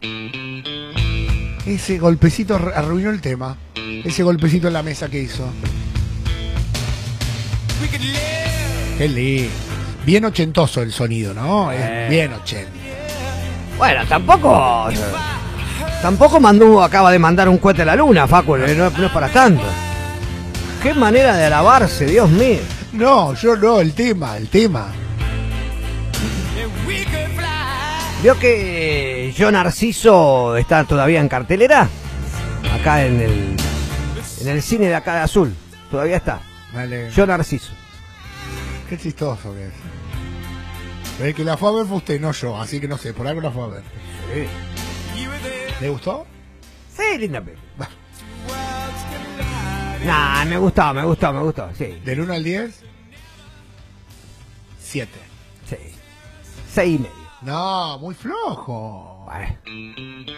Ese golpecito arruinó el tema. Ese golpecito en la mesa que hizo. Qué lindo. Bien ochentoso el sonido, ¿no? Es bien 80. Bueno, tampoco Mandú acaba de mandar un cohete a la luna, Facu, no es para tanto. Qué manera de alabarse, Dios mío. No, yo no, el tema. ¿Vio que Yo Narciso está todavía en cartelera? Acá en el cine de acá de Azul. Todavía está. Vale. Yo Narciso. Qué chistoso que es. El que la fue a ver fue usted, no yo, así que no sé, por algo la fue a ver. Sí. ¿Le gustó? Sí, linda película. Nah, me gustó, sí. ¿Del 1 al 10? 7. Sí. 6,5. No, muy flojo. Bueno.